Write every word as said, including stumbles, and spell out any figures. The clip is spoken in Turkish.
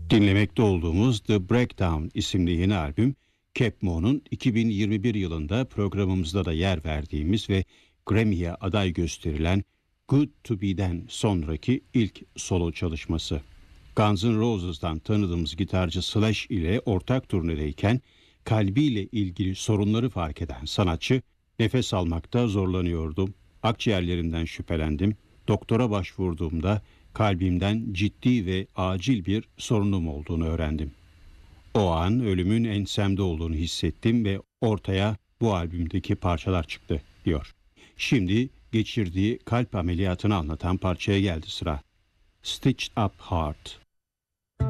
Dinlemekte olduğumuz The Breakdown isimli yeni albüm, Capmo'nun iki bin yirmi bir yılında programımızda da yer verdiğimiz ve Grammy'ye aday gösterilen Good to Be'den sonraki ilk solo çalışması. Guns N' Roses'dan tanıdığımız gitarcı Slash ile ortak turnedeyken kalbiyle ilgili sorunları fark eden sanatçı, nefes almakta zorlanıyordum, akciğerlerimden şüphelendim, doktora başvurduğumda kalbimden ciddi ve acil bir sorunum olduğunu öğrendim. O an ölümün ensemde olduğunu hissettim ve ortaya bu albümdeki parçalar çıktı, diyor. Şimdi geçirdiği kalp ameliyatını anlatan parçaya geldi sıra. Stitched Up Heart.